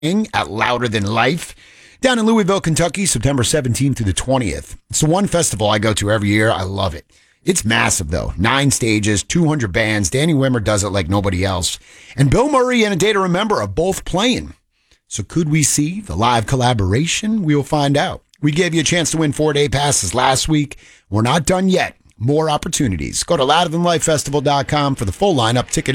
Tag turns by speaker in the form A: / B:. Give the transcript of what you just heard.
A: at Louder Than Life down in Louisville, Kentucky, September 17th through the 20th. It's the one festival I go to every year. I love it. It's massive, though. 9 stages, 200 bands. Danny Wimmer does it like nobody else. And Bill Murray and A Day to Remember are both playing. So could we see the live collaboration? We'll find out. We gave you a chance to win 4-day passes last week. We're not done yet. More opportunities. Go to louderthanlifefestival.com for the full lineup. Ticket